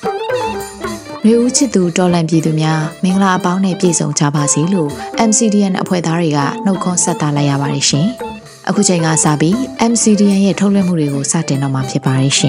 ရေဦးချစ်သူတော်လန်ပြည်သူများမင်္ဂလာအပေါင်းနဲ့ပြည့်စုံကြပါစေလို့ MCDN အဖွဲ့သားတွေကနှုတ်ခွန်းဆက်သလိုက်ရပါတယ်ရှင်။အခုချိန်ကစပြီး MCDN ရဲ့ထုတ်လွှင့်မှုတွေကိုစတင်တော့မှာဖြစ်ပါတယ်ရှင်